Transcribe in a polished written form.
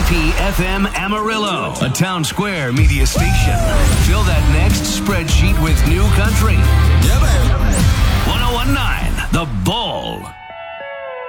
WIP FM Amarillo, a Town Square media station. Fill that next spreadsheet with new country. Yeah, baby.